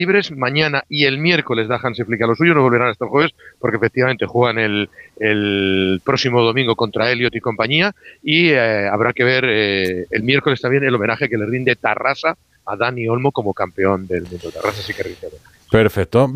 libres mañana y el miércoles da Hansi Flick a lo suyo, no volverán hasta el jueves porque efectivamente juegan el próximo domingo contra Elliot y compañía y habrá que ver el miércoles también el homenaje que le rinde Tarrasa a Dani Olmo como campeón del mundo. Tarrasa sí que rinde homenaje. Perfecto.